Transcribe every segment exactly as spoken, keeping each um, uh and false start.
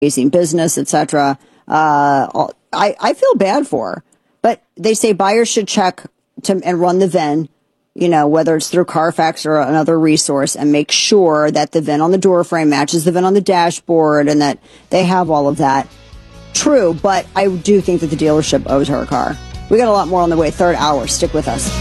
facing business, et cetera. Uh, I, I feel bad for her, but they say buyers should check to and run the V I N, you know, whether it's through Carfax or another resource, and make sure that the V I N on the door frame matches the V I N on the dashboard and that they have all of that. True, but I do think that the dealership owes her a car. We got a lot more on the way. Third hour. Stick with us.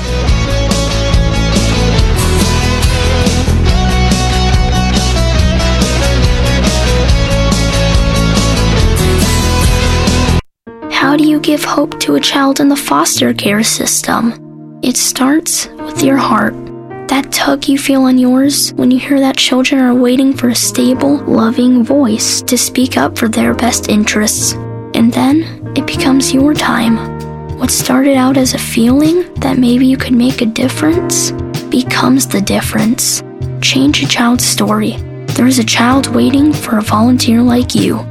How do you give hope to a child in the foster care system? It starts with your heart. That tug you feel in yours when you hear that children are waiting for a stable, loving voice to speak up for their best interests. And then it becomes your time. What started out as a feeling that maybe you could make a difference becomes the difference. Change a child's story. There is a child waiting for a volunteer like you.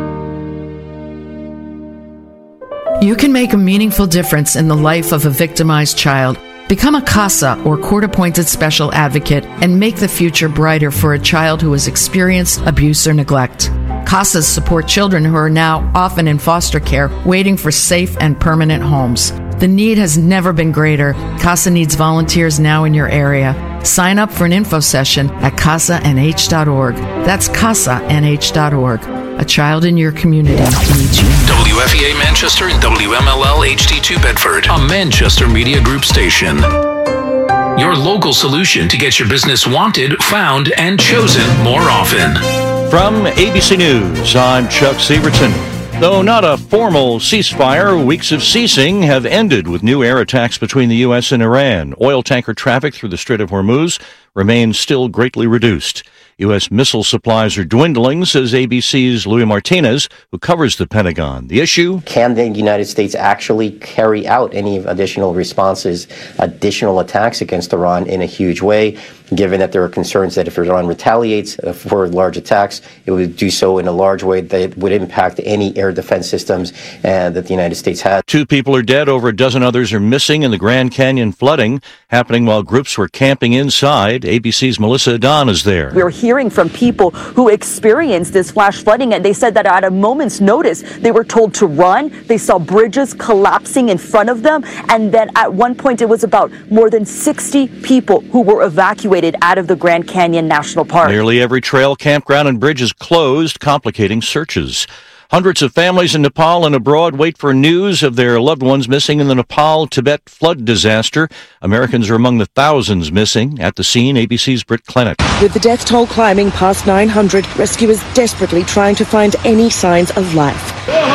You can make a meaningful difference in the life of a victimized child. Become a CASA, or court-appointed special advocate, and make the future brighter for a child who has experienced abuse or neglect. CASAs support children who are now often in foster care, waiting for safe and permanent homes. The need has never been greater. CASA needs volunteers now in your area. Sign up for an info session at casa n h dot org. That's casa n h dot org. A child in your community needs you. W F E A Manchester and W M L L H D two Bedford, a Manchester Media Group station. Your local solution to get your business wanted, found, and chosen more often. From A B C News, I'm Chuck Severson. Though not a formal ceasefire, weeks of ceasing have ended with new air attacks between the U S and Iran. Oil tanker traffic through the Strait of Hormuz remains still greatly reduced. U S missile supplies are dwindling, says A B C's Louis Martinez, who covers the Pentagon. The issue? Can the United States actually carry out any additional responses, additional attacks against Iran in a huge way, given that there are concerns that if Iran retaliates for large attacks, it would do so in a large way that would impact any air defense systems uh, that the United States has. Two people are dead, over a dozen others are missing in the Grand Canyon flooding, happening while groups were camping inside. A B C's Melissa Adon is there. We're hearing from people who experienced this flash flooding, and they said that at a moment's notice, they were told to run. They saw bridges collapsing in front of them, and then at one point, it was about more than sixty people who were evacuated out of the Grand Canyon National Park. Nearly every trail, campground, and bridge is closed, complicating searches. Hundreds of families in Nepal and abroad wait for news of their loved ones missing in the Nepal-Tibet flood disaster. Americans are among the thousands missing. At the scene, A B C's Britt Clennett. With the death toll climbing past nine hundred, rescuers desperately trying to find any signs of life.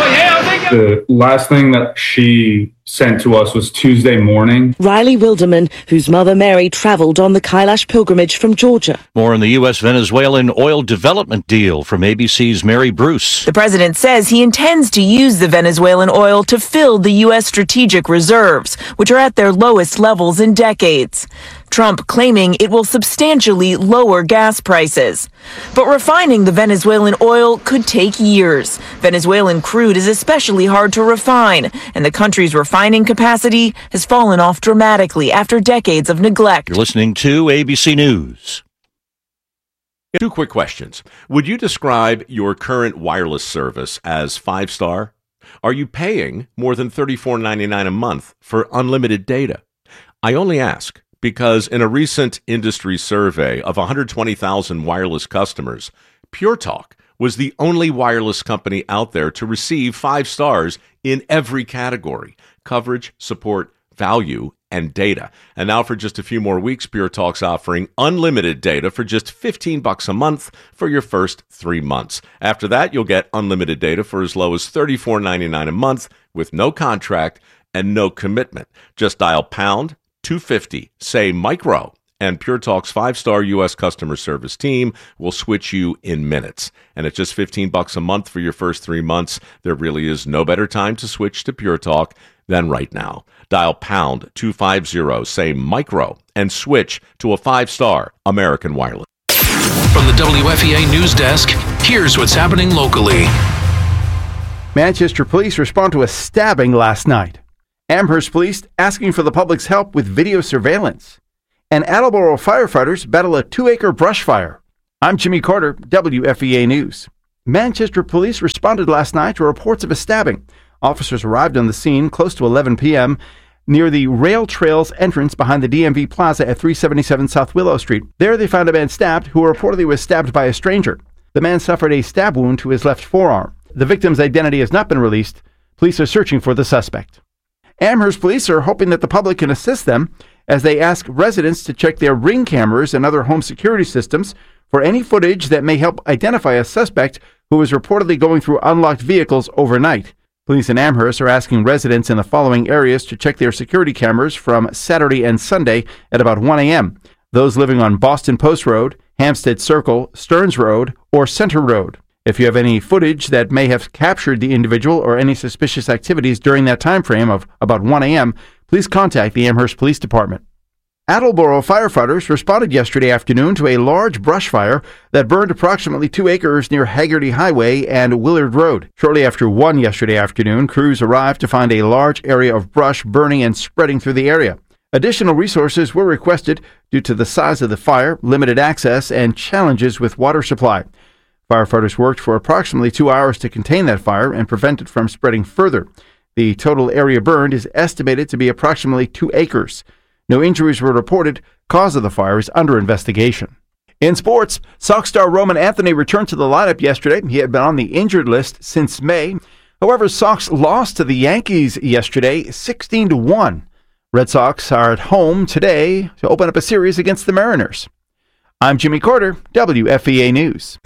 The last thing that she sent to us was Tuesday morning. Riley Wilderman, whose mother Mary traveled on the Kailash pilgrimage from Georgia. More on the U S Venezuelan oil development deal from A B C's Mary Bruce. The president says he intends to use the Venezuelan oil to fill the U S strategic reserves, which are at their lowest levels in decades. Trump claiming it will substantially lower gas prices. But refining the Venezuelan oil could take years. Venezuelan crude is especially hard to refine, and the country's refining capacity has fallen off dramatically after decades of neglect. You're listening to A B C News. Two quick questions. Would you describe your current wireless service as five-star? Are you paying more than thirty-four ninety-nine a month for unlimited data? I only ask because in a recent industry survey of one hundred twenty thousand wireless customers, Pure Talk was the only wireless company out there to receive five stars in every category: coverage, support, value, and data. And now for just a few more weeks, Pure Talk's offering unlimited data for just fifteen bucks a month for your first three months. After that, you'll get unlimited data for as low as thirty-four ninety-nine a month with no contract and no commitment. Just dial pound two fifty, say micro, and Pure Talk's five-star U S customer service team will switch you in minutes. And at just fifteen bucks a month for your first three months, there really is no better time to switch to Pure Talk than right now. Dial pound two fifty, say micro, and switch to a five-star American Wireless. From the W F E A News Desk, here's what's happening locally. Manchester police respond to a stabbing last night. Amherst police asking for the public's help with video surveillance. And Attleboro firefighters battle a two-acre brush fire. I'm Jimmy Carter, W F E A News. Manchester police responded last night to reports of a stabbing. Officers arrived on the scene close to eleven p.m. near the Rail Trails entrance behind the D M V Plaza at three seventy-seven South Willow Street. There they found a man stabbed who reportedly was stabbed by a stranger. The man suffered a stab wound to his left forearm. The victim's identity has not been released. Police are searching for the suspect. Amherst police are hoping that the public can assist them as they ask residents to check their Ring cameras and other home security systems for any footage that may help identify a suspect who is reportedly going through unlocked vehicles overnight. Police in Amherst are asking residents in the following areas to check their security cameras from Saturday and Sunday at about one a.m. Those living on Boston Post Road, Hampstead Circle, Stearns Road, or Center Road. If you have any footage that may have captured the individual or any suspicious activities during that time frame of about one a.m., please contact the Amherst Police Department. Attleboro firefighters responded yesterday afternoon to a large brush fire that burned approximately two acres near Haggerty Highway and Willard Road. Shortly after one yesterday afternoon, crews arrived to find a large area of brush burning and spreading through the area. Additional resources were requested due to the size of the fire, limited access, and challenges with water supply. Firefighters worked for approximately two hours to contain that fire and prevent it from spreading further. The total area burned is estimated to be approximately two acres. No injuries were reported. Cause of the fire is under investigation. In sports, Sox star Roman Anthony returned to the lineup yesterday. He had been on the injured list since May. However, Sox lost to the Yankees yesterday, sixteen to one. Red Sox are at home today to open up a series against the Mariners. I'm Jimmy Carter, W F E A News.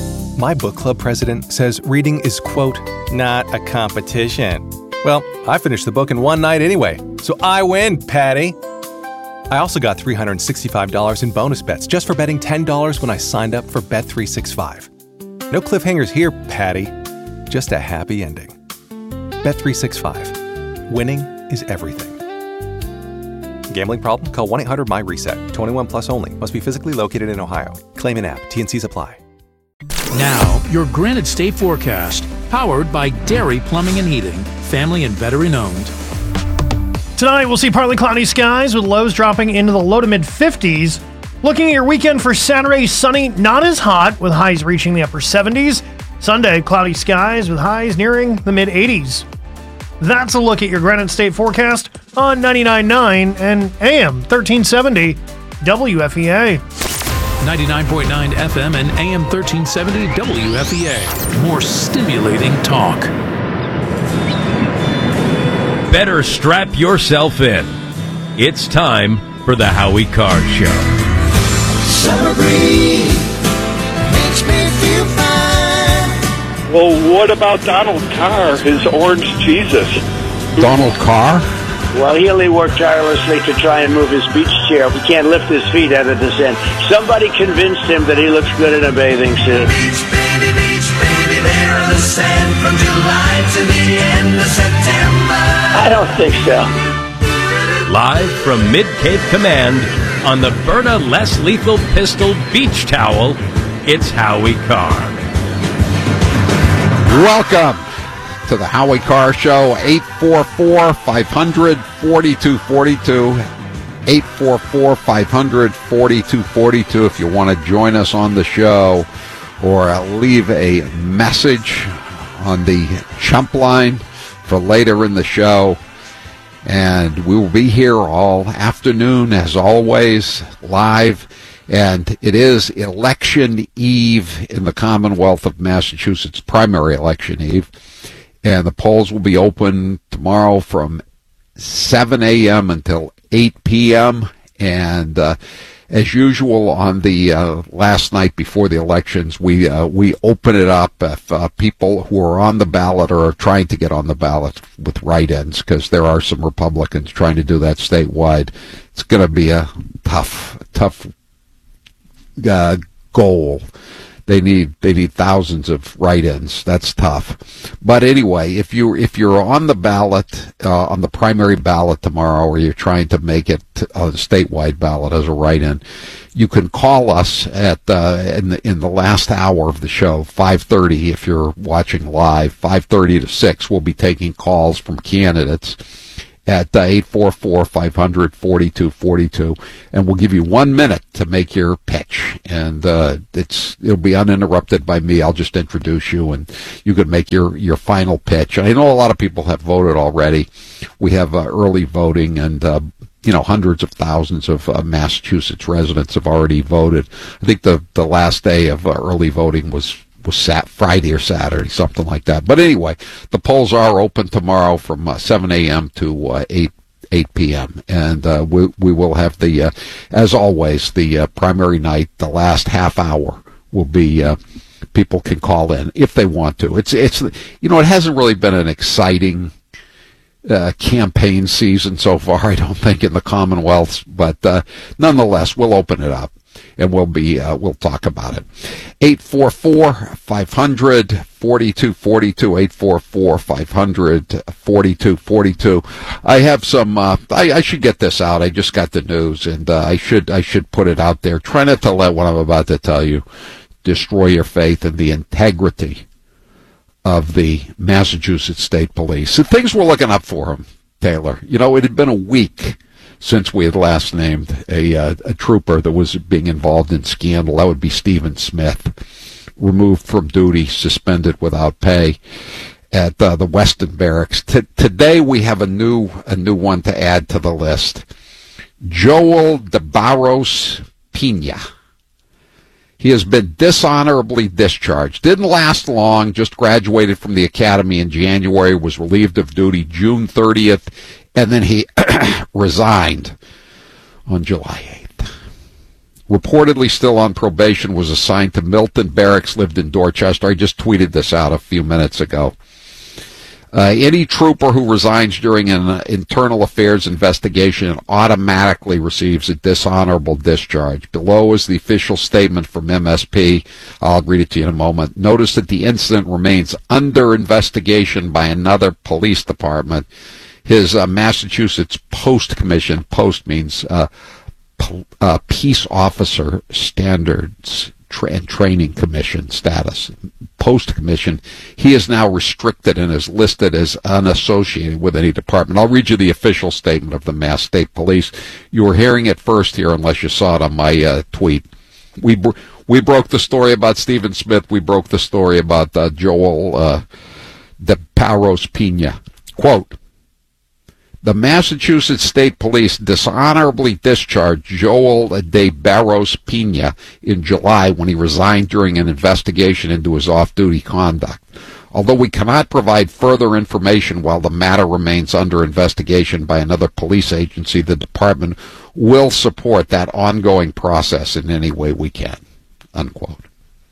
My book club president says reading is, quote, not a competition. Well, I finished the book in one night anyway, so I win, Patty. I also got three hundred sixty-five dollars in bonus bets just for betting ten dollars when I signed up for Bet three sixty-five. No cliffhangers here, Patty. Just a happy ending. Bet three sixty-five. Winning is everything. Gambling problem? Call one eight hundred M Y RESET. twenty-one plus only. Must be physically located in Ohio. Claim in app. T and C's apply. Now, your Granite State forecast, powered by Dairy Plumbing and Heating, family and veteran owned. Tonight, we'll see partly cloudy skies with lows dropping into the low to mid fifties. Looking at your weekend for Saturday, sunny, not as hot, with highs reaching the upper seventies. Sunday, cloudy skies with highs nearing the mid eighties. That's a look at your Granite State forecast on ninety-nine point nine and A M thirteen seventy W F E A. ninety-nine point nine F M and A M thirteen seventy W F E A. More stimulating talk. Better strap yourself in. It's time for the Howie Carr Show. Summer breeze makes me feel fine. Well, what about Donald Carr, his orange Jesus? Donald Carr? Well, he only worked tirelessly to try and move his beach chair. He can't lift his feet out of this end. Somebody convinced him that he looks good in a bathing suit. Beach, baby, beach, baby, there in the sand from July to the end of September. I don't think so. Live from Mid-Cape Command on the Berta Less Lethal Pistol Beach Towel, it's Howie Carr. Welcome to the Howie Carr Show. Eight four four, five hundred, forty-two forty-two. eight four four, five hundred, forty-two forty-two if you want to join us on the show, or uh, leave a message on the chump line for later in the show. And we will be here all afternoon, as always, live. And it is election eve in the Commonwealth of Massachusetts, primary election eve. And the polls will be open tomorrow from seven a.m. until eight p.m. And uh, as usual, on the uh, last night before the elections, we uh, we open it up if uh, people who are on the ballot or are trying to get on the ballot with write-ins, because there are some Republicans trying to do that statewide. It's going to be a tough, tough uh, goal. They need they need thousands of write-ins. That's tough. But anyway, if you if you're on the ballot uh, on the primary ballot tomorrow, or you're trying to make it on a statewide ballot as a write-in, you can call us at uh, in the in the last hour of the show, five thirty. If you're watching live, five thirty to six, we'll be taking calls from candidates. at uh, eight four four, five hundred, forty-two forty-two, and we'll give you one minute to make your pitch. And uh, it's it'll be uninterrupted by me. I'll just introduce you, and you can make your, your final pitch. And I know a lot of people have voted already. We have uh, early voting, and uh, you know, hundreds of thousands of uh, Massachusetts residents have already voted. I think the, the last day of uh, early voting was was sat Friday or Saturday, something like that. But anyway, the polls are open tomorrow from uh, seven a.m. to uh, eight p.m. And uh, we we will have the, uh, as always, the uh, primary night, the last half hour will be, uh, people can call in if they want to. It's, it's you know, it hasn't really been an exciting uh, campaign season so far, I don't think, in the Commonwealth. But uh, nonetheless, we'll open it up. And we'll be uh, we'll talk about it. eight four four, five hundred, forty-two forty-two, eight four four, five hundred, forty-two forty-two. I have some. Uh, I, I should get this out. I just got the news, and uh, I should I should put it out there. Try not to let what I'm about to tell you destroy your faith in the integrity of the Massachusetts State Police. So things were looking up for him, Taylor. You know, it had been a week since we had last named a, uh, a trooper that was being involved in scandal. That would be Stephen Smith, removed from duty, suspended without pay at uh, the Weston Barracks. T- today we have a new a new one to add to the list. Joel de Barros Pina. He has been dishonorably discharged. Didn't last long, just graduated from the academy in January, was relieved of duty June thirtieth, and then he resigned on July eighth. Reportedly still on probation, was assigned to Milton Barracks, lived in Dorchester. I just tweeted this out a few minutes ago. Uh, any trooper who resigns during an uh, internal affairs investigation automatically receives a dishonorable discharge. Below is the official statement from M S P. I'll read it to you in a moment. Notice that the incident remains under investigation by another police department. His uh, Massachusetts Post Commission, post means uh, po- uh, Peace Officer Standards tra- and Training Commission status. Post Commission, he is now restricted and is listed as unassociated with any department. I'll read you the official statement of the Mass State Police. You were hearing it first here, unless you saw it on my uh, tweet. We br- we broke the story about Stephen Smith. We broke the story about uh, Joel uh, de Barros Pina. Quote, the Massachusetts State Police dishonorably discharged Joel de Barros Pina in July when he resigned during an investigation into his off-duty conduct. Although we cannot provide further information while the matter remains under investigation by another police agency, the department will support that ongoing process in any way we can. Unquote.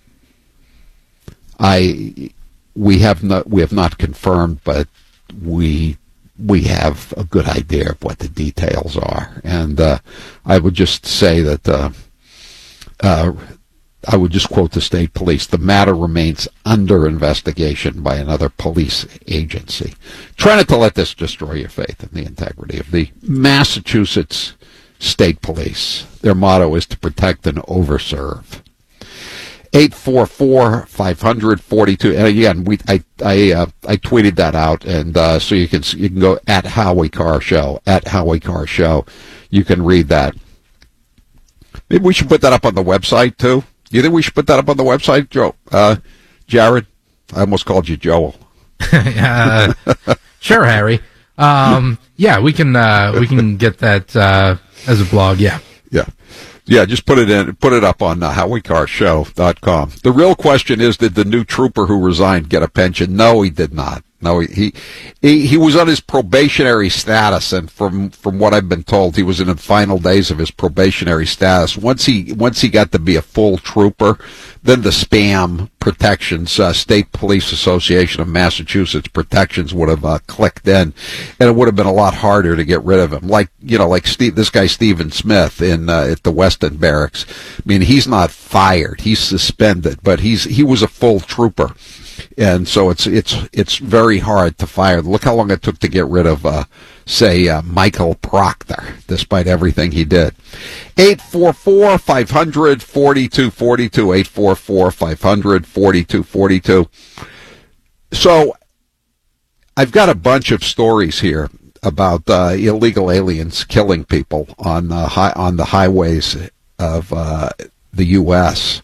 I, we have not, we have not confirmed, but we we have a good idea of what the details are. And uh, I would just say that, uh, uh, I would just quote the state police, the matter remains under investigation by another police agency. Try not to let this destroy your faith in the integrity of the Massachusetts State Police. Their motto is to protect and overserve. eight four four, five hundred, forty-two. And again, we I I uh, I tweeted that out, and uh, so you can you can go at Howie Carr Show at Howie Carr Show. You can read that. Maybe we should put that up on the website too. You think we should put that up on the website, Joe? Uh, Jared, I almost called you Joel. uh, sure, Harry. Um, yeah, we can uh, we can get that uh, as a blog. Yeah, yeah. Yeah, just put it in, put it up on uh, Howie Carr Show dot com. The real question is, did the new trooper who resigned get a pension? No, he did not. No, he, he, he was on his probationary status, and from, from what I've been told, he was in the final days of his probationary status. Once he, once he got to be a full trooper, then the SPAM protections, uh, State Police Association of Massachusetts protections would have, uh, clicked in, and it would have been a lot harder to get rid of him. Like, you know, like Steve, this guy Stephen Smith in, uh, at the Weston Barracks. I mean, he's not fired, he's suspended, but he's, he was a full trooper. And so it's it's it's very hard to fire. Look how long it took to get rid of, uh, say, uh, Michael Proctor, despite everything he did. eight four four, five hundred, forty-two forty-two, eight four four, five hundred, forty-two forty-two. So I've got a bunch of stories here about uh, illegal aliens killing people on the high, on the highways of uh, the U S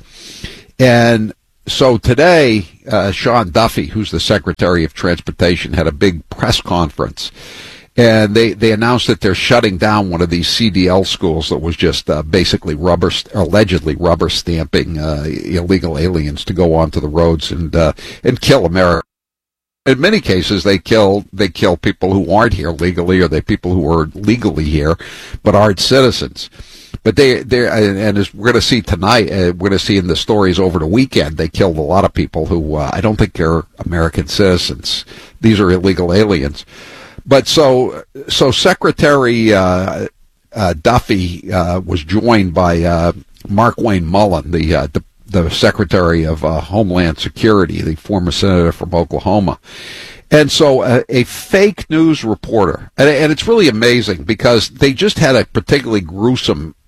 And so today, uh, Sean Duffy, who's the Secretary of Transportation, had a big press conference. And they, they announced that they're shutting down one of these C D L schools that was just uh, basically rubber, allegedly rubber stamping uh, illegal aliens to go onto the roads and uh, and kill America. In many cases, they kill they kill people who aren't here legally, or they people who are legally here but aren't citizens. But they they and as we're going to see tonight, uh, we're going to see in the stories over the weekend, they killed a lot of people who uh, I don't think they're American citizens. These are illegal aliens. But so, so Secretary uh, uh, Duffy uh, was joined by uh, Mark Wayne Mullen, the, uh, the the Secretary of uh, Homeland Security, the former senator from Oklahoma, and so uh, a fake news reporter, and, and it's really amazing because they just had a particularly gruesome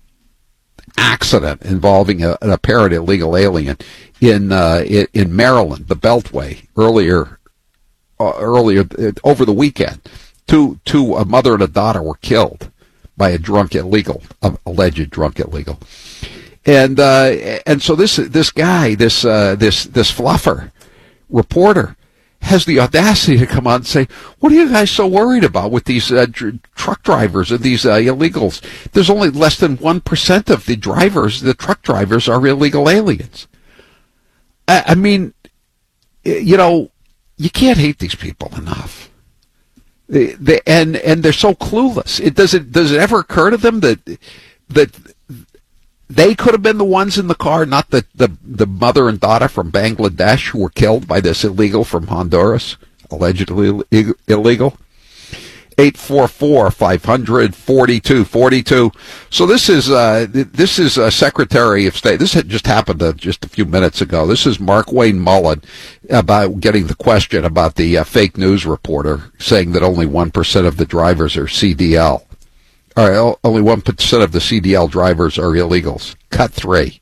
accident involving a, an apparent illegal alien in uh, in, in Maryland, the Beltway, earlier uh, earlier uh, over the weekend. Two, two, a mother and a daughter were killed by a drunk illegal, uh, alleged drunk illegal, and uh, and so this this guy, this uh, this this fluffer reporter, has the audacity to come on and say, "What are you guys so worried about with these uh, dr- truck drivers and these uh, illegals? There's only less than one percent of the drivers, the truck drivers, are illegal aliens." I, I mean, you know, you can't hate these people enough. They, they, and and they're so clueless. It does it does it ever occur to them that that they could have been the ones in the car, not the, the, the mother and daughter from Bangladesh who were killed by this illegal from Honduras, allegedly illegal? eight four four, five hundred, forty-two forty-two. So this is uh, this is uh, Secretary of State. This had just happened uh, just a few minutes ago. This is Mark Wayne Mullen about getting the question about the uh, fake news reporter saying that only one percent of the drivers are C D L. All right, only one percent of the C D L drivers are illegals. Cut three.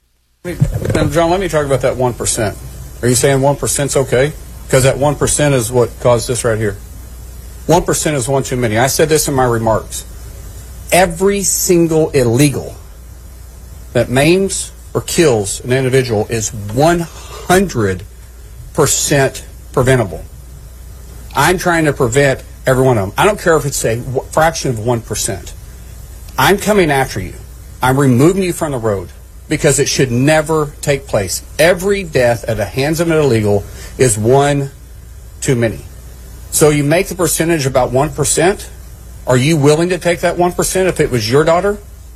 Now, John, let me talk about that one percent. Are you saying one percent's okay? Because that one percent is what caused this right here. one percent is one too many. I said this in my remarks. Every single illegal that maims or kills an individual is one hundred percent preventable. I'm trying to prevent every one of them. I don't care if it's a fraction of one percent. I'm coming after you. I'm removing you from the road because it should never take place. Every death at the hands of an illegal is one too many. So you make the percentage about one percent. Are you willing to take that one percent if it was your daughter?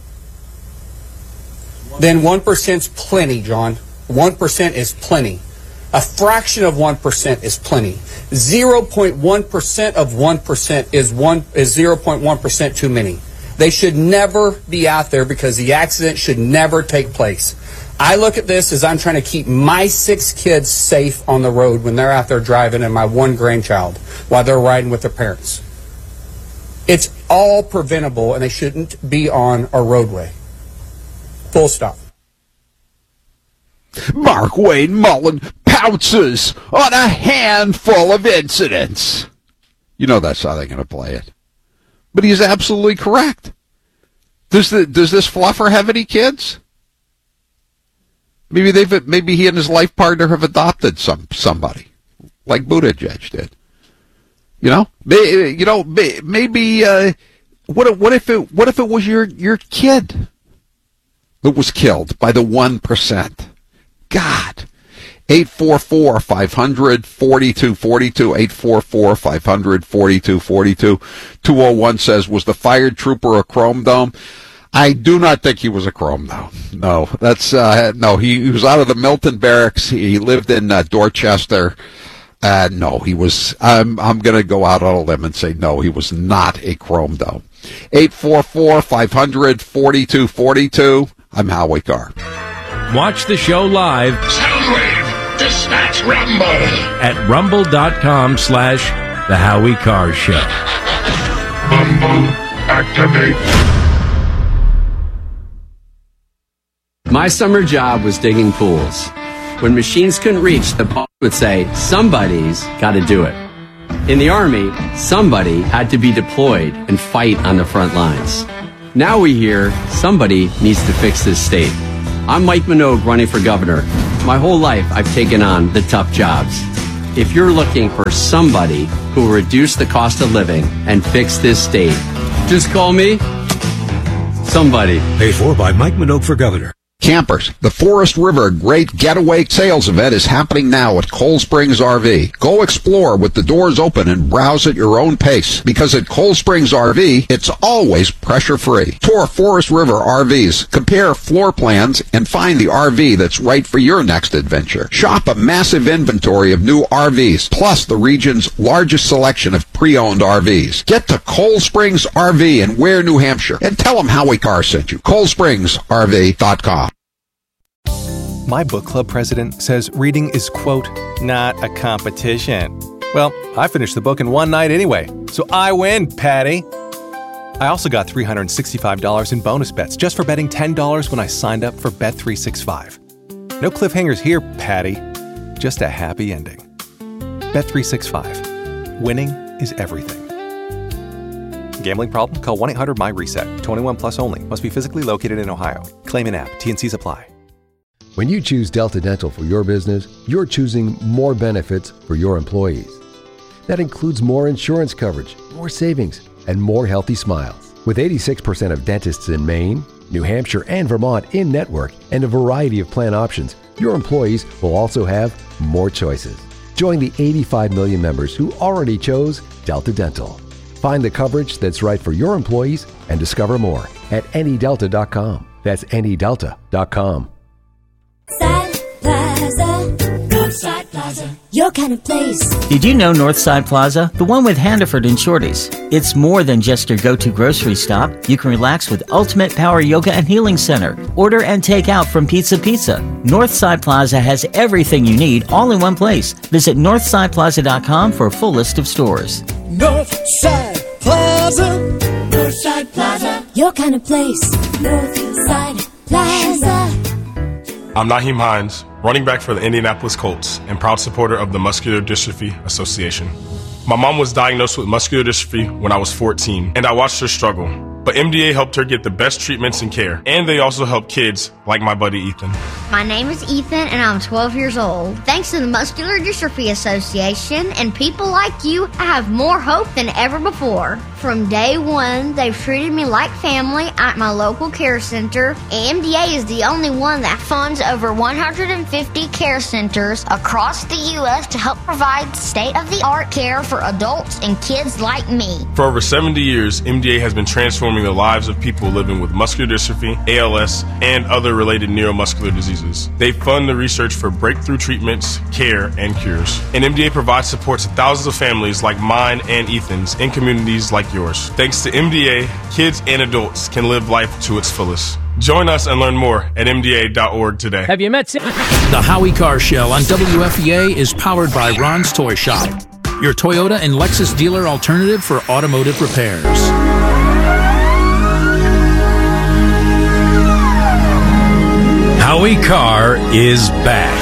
Then one percent's plenty, John. one percent is plenty. A fraction of one percent is plenty. zero point one percent of one percent is one is zero point one percent too many. They should never be out there because the accident should never take place. I look at this as I'm trying to keep my six kids safe on the road when they're out there driving and my one grandchild while they're riding with their parents. It's all preventable and they shouldn't be on a roadway. Full stop. Mark Wayne Mullen pounces on a handful of incidents. You know that's how they're going to play it. But he's absolutely correct. Does the does this fluffer have any kids? Maybe they've maybe he and his life partner have adopted some somebody, like Buttigieg did. You know, you know, maybe uh, what what if it what if it was your your kid that was killed by the one percent? God. eight four four, five hundred, forty-two forty-two, eight four four, five hundred, forty-two forty-two. two oh one says, was the fired trooper a Chrome Dome? I do not think he was a Chrome Dome. No, that's, uh, no, he, he was out of the Milton Barracks. He lived in uh, Dorchester. Uh, no, he was, I'm, I'm going to go out on a limb and say, no, he was not a Chrome Dome. eight four four, five hundred, forty-two forty-two. I'm Howie Carr. Watch the show live. Soundwave, dispatch Rumble. At rumble.com slash The Howie Carr Show. Rumble, activate. My summer job was digging pools. When machines couldn't reach, the boss would say, somebody's got to do it. In the Army, somebody had to be deployed and fight on the front lines. Now we hear somebody needs to fix this state. I'm Mike Minogue running for governor. My whole life I've taken on the tough jobs. If you're looking for somebody who will reduce the cost of living and fix this state, just call me somebody. Paid for by Mike Minogue for governor. Campers, the Forest River Great Getaway Sales Event is happening now at Cold Springs R V. Go explore with the doors open and browse at your own pace, because at Cold Springs R V, it's always pressure-free. Tour Forest River R Vs, compare floor plans, and find the R V that's right for your next adventure. Shop a massive inventory of new R Vs, plus the region's largest selection of pre-owned R Vs. Get to Cold Springs R V in Ware, New Hampshire, and tell them Howie Carr sent you. cold springs R V dot com. My book club president says reading is, quote, not a competition. Well, I finished the book in one night anyway, so I win, Patty. I also got three hundred sixty-five dollars in bonus bets just for betting ten dollars when I signed up for Bet three sixty-five. No cliffhangers here, Patty. Just a happy ending. Bet three sixty-five. Winning is everything. Gambling problem? Call one eight hundred my reset. twenty-one plus only. Must be physically located in Ohio. Claim in app. T N Cs apply. When you choose Delta Dental for your business, you're choosing more benefits for your employees. That includes more insurance coverage, more savings, and more healthy smiles. With eighty-six percent of dentists in Maine, New Hampshire, and Vermont in network, and a variety of plan options, your employees will also have more choices. Join the eighty-five million members who already chose Delta Dental. Find the coverage that's right for your employees and discover more at any delta dot com. That's any delta dot com. Side Plaza, Northside Plaza, your kind of place. Did you know Northside Plaza? The one with Handiford and Shorties. It's more than just your go-to grocery stop. You can relax with Ultimate Power Yoga and Healing Center. Order and take out from Pizza Pizza. Northside Plaza has everything you need all in one place. Visit northside plaza dot com for a full list of stores. Northside Plaza, Northside Plaza, your kind of place. Northside Plaza. I'm Naheem Hines, running back for the Indianapolis Colts and proud supporter of the Muscular Dystrophy Association. My mom was diagnosed with muscular dystrophy when I was fourteen, and I watched her struggle. But M D A helped her get the best treatments and care, and they also help kids like my buddy Ethan. My name is Ethan, and I'm twelve years old. Thanks to the Muscular Dystrophy Association and people like you, I have more hope than ever before. From day one, they've treated me like family at my local care center. M D A is the only one that funds over one hundred fifty care centers across the U S to help provide state-of-the-art care for adults and kids like me. For over seventy years, M D A has been transforming the lives of people living with muscular dystrophy, A L S, and other related neuromuscular diseases. They fund the research for breakthrough treatments, care, and cures. And M D A provides support to thousands of families like mine and Ethan's in communities like yours. Thanks to M D A, kids and adults can live life to its fullest. Join us and learn more at M D A dot org today. Have you met... The Howie Carr Show on W F E A is powered by Ron's Toy Shop, your Toyota and Lexus dealer alternative for automotive repairs. Howie Carr is back.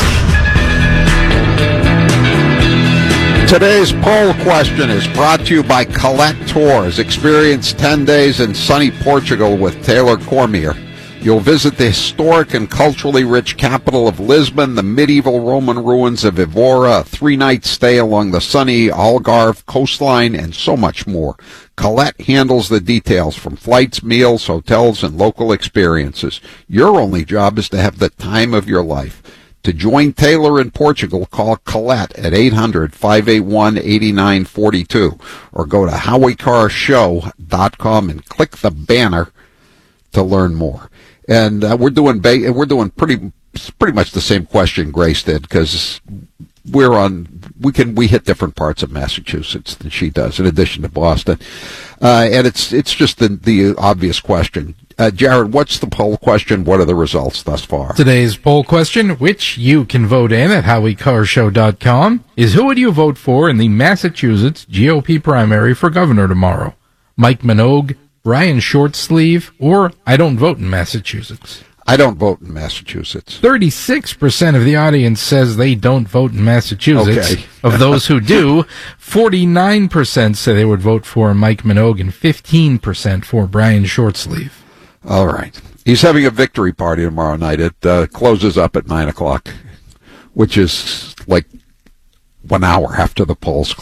Today's poll question is brought to you by Colette Tours. Experience ten days in sunny Portugal with Taylor Cormier. You'll visit the historic and culturally rich capital of Lisbon, the medieval Roman ruins of Evora, a three-night stay along the sunny Algarve coastline, and so much more. Colette handles the details from flights, meals, hotels, and local experiences. Your only job is to have the time of your life. To join Taylor in Portugal, call Colette at eight hundred, five eight one, eight nine four two or go to howie carr show dot com and click the banner to learn more. And uh, we're doing ba- we're doing pretty pretty much the same question Grace did, because we're on we can we hit different parts of Massachusetts than she does, in addition to Boston, uh, and it's it's just the the obvious question. Uh, Jared, what's the poll question? What are the results thus far? Today's poll question, which you can vote in at howie carr show dot com, is who would you vote for in the Massachusetts G O P primary for governor tomorrow? Mike Minogue, Brian Shortsleeve, or I don't vote in Massachusetts? I don't vote in Massachusetts. thirty-six percent of the audience says they don't vote in Massachusetts. Okay. Of those who do, forty-nine percent say they would vote for Mike Minogue and fifteen percent for Brian Shortsleeve. All right. He's having a victory party tomorrow night. It uh, closes up at nine o'clock, which is like one hour after the polls